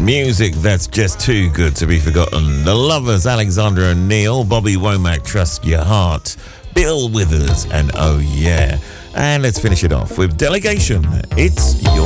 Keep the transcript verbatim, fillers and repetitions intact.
Music that's just too good to be forgotten. The Lovers, Alexander and Neil, Bobby Womack, Trust Your Heart, Bill Withers, and Oh Yeah. And let's finish it off with Delegation. It's your